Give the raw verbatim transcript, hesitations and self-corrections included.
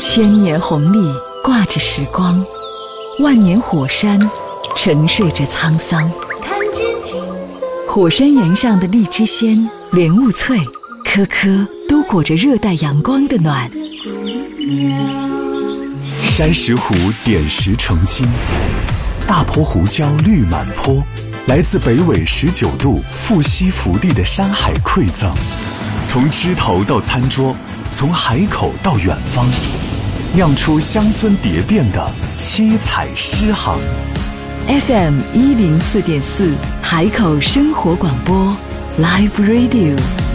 千年红历挂着时光，万年火山沉睡着沧桑。 看见金色火山岩上的荔枝鲜、莲雾脆，颗颗都裹着热带阳光的暖。 山石湖点石成金，大坡胡椒绿满坡，来自北纬十九度富硒福地的山海馈赠。从枝头到餐桌，从海口到远方，酿出乡村蝶变的七彩诗行。 F M 一零四点四海口生活广播 Live Radio。